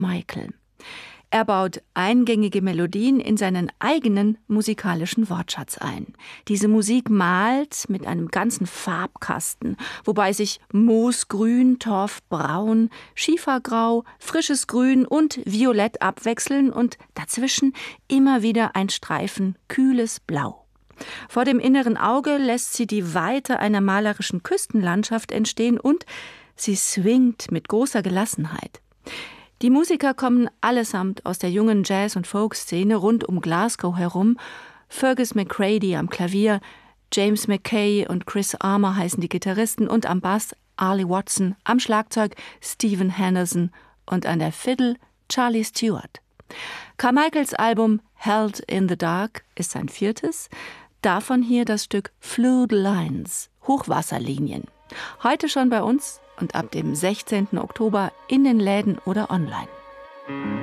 Michael. Er baut eingängige Melodien in seinen eigenen musikalischen Wortschatz ein. Diese Musik malt mit einem ganzen Farbkasten, wobei sich Moosgrün, Torfbraun, Schiefergrau, frisches Grün und Violett abwechseln und dazwischen immer wieder ein Streifen kühles Blau. Vor dem inneren Auge lässt sie die Weite einer malerischen Küstenlandschaft entstehen und sie swingt mit großer Gelassenheit. Die Musiker kommen allesamt aus der jungen Jazz- und Folk-Szene rund um Glasgow herum. Fergus McCready am Klavier, James McKay und Chris Armour heißen die Gitarristen und am Bass Arlie Watson, am Schlagzeug Stephen Henderson und an der Fiddle Charlie Stewart. Carmichaels Album Held in the Dark ist sein 4. Davon hier das Stück Fluid Lines, Hochwasserlinien. Heute schon bei uns und ab dem 16. Oktober in den Läden oder online.